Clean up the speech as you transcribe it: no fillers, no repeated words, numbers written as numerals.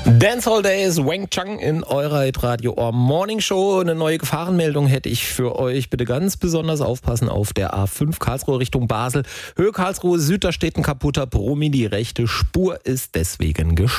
Dancehall Days, Wang Chang in eurer Radio Ohr Morning Show. Eine neue Gefahrenmeldung hätte ich für euch. Bitte ganz besonders aufpassen auf der A5 Karlsruhe Richtung Basel. Höhe Karlsruhe Süd, da steht ein kaputter Promi. Die rechte Spur ist deswegen gesperrt.